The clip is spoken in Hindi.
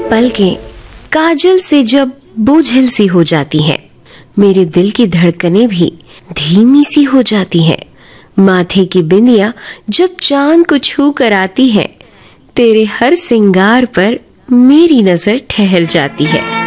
पलकें काजल से जब बोझिल सी हो जाती हैं, मेरे दिल की धड़कनें भी धीमी सी हो जाती हैं। माथे की बिंदिया जब चांद को छू कर आती है, तेरे हर सिंगार पर मेरी नजर ठहर जाती है।